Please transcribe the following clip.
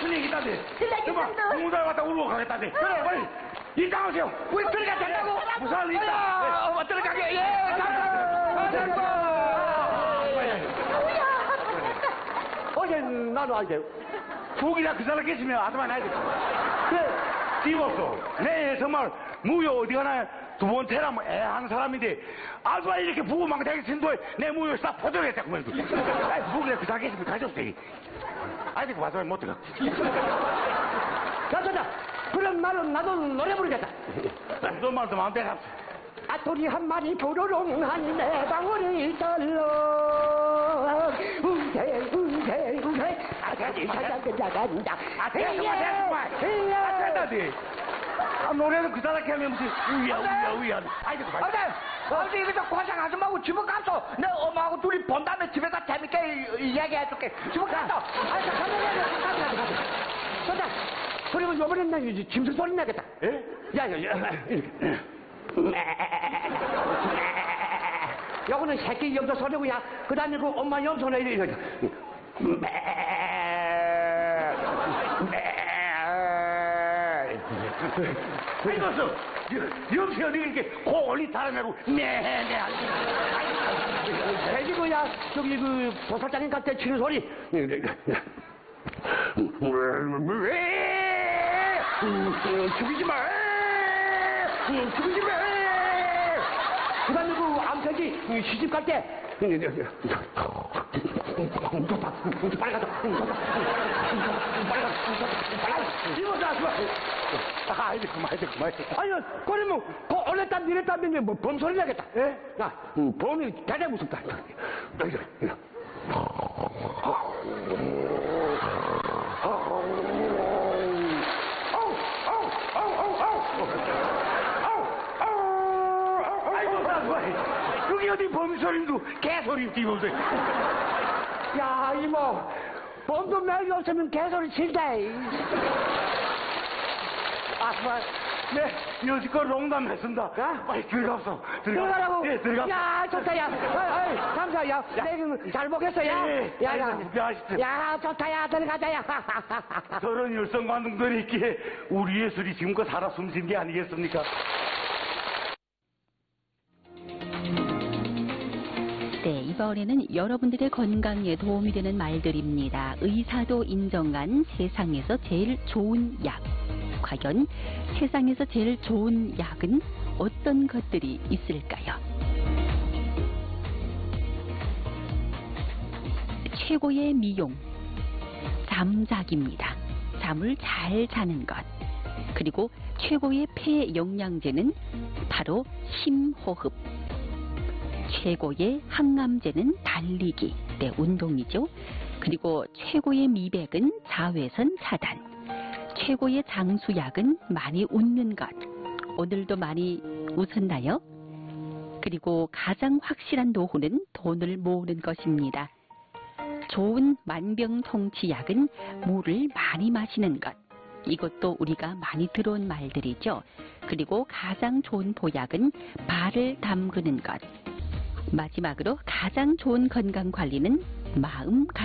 무슨 얘기 있다는데? 실례겠습니다. 누구나 왔다 울고 가겠다는데. 그래, 빨리. 일당하세요. 우리 들어가 된다고? 무슨 일 있다? 들어가게. 예, 가자. 어제 나도 알게. 죽이라 그 사람 계시면 아줌마 나야 돼. 그래, 이없어. 내 정말 무효 어디 가나 두 번 태라면 애하는 사람인데 아줌마 이렇게 부부망대하게 진도에 내 무효 싹 포장했다 그 말이지. 죽이라 그 사람 계시면 가져오세요. 아이들 와서 못 들어가. 자. 그럼 나도 노래 부르겠다. 무슨 말도 마음대로 합시다. 아토리 한 마리 도로롱하니 내 방울이 떨러 웅세 아가리 찾아간다 됐다지. 노래는 그 사람 하면 무슨 우야. 아이들 어디 이거 좀 과장하지 말고 집에 가서 내 엄마하고 둘이 본 다음에 집에서 재밌게 이야기해줄게. 집에 가서. 가자. 그러면 요번엔 나 짐승 소리 나겠다. 예? 야. 요거는 새끼 염소 소리고야. 그 다음에 그 엄마 염소는 이래. 이것은 염소가 이렇게 코 올린 사람이고 돼지고야. 저기 그 도살장인 갈 때 치는 소리. 죽이지 마. 그 다음에 그 암컷이 시집 갈 때. 빨리 가자. 이거 아줌마. 아이들 그만. 아니, 그러면, 올렸다, 미랬다 하면 뭐, 범 소리 나겠다. 예? 야, 범이 대대 무섭다. 여기 어디 범소리도 개소리 뛰면서. 야, 이모, 범도 맥이 없으면 개소리 친다. 아줌마, 네, 여지껏 농담했습니다. 빨리 들어가서. 들어가라고? 예, 들어가. 야, 좋다, 야. 감사, 야. 내가 잘 먹겠어, 야. 야, 좋다, 야. 들어가자, 야. 저런 열성관동들이 있기에 우리 예술이 지금껏 살아 숨쉰 게 아니겠습니까? 네, 이번에는 여러분들의 건강에 도움이 되는 말들입니다. 의사도 인정한 세상에서 제일 좋은 약. 과연 세상에서 제일 좋은 약은 어떤 것들이 있을까요? 최고의 미용, 잠자기입니다. 잠을 잘 자는 것. 그리고 최고의 폐 영양제는 바로 심호흡. 최고의 항암제는 달리기, 네, 운동이죠. 그리고 최고의 미백은 자외선 차단. 최고의 장수약은 많이 웃는 것. 오늘도 많이 웃었나요? 그리고 가장 확실한 노후는 돈을 모으는 것입니다. 좋은 만병통치약은 물을 많이 마시는 것. 이것도 우리가 많이 들어온 말들이죠. 그리고 가장 좋은 보약은 발을 담그는 것. 마지막으로 가장 좋은 건강관리는 마음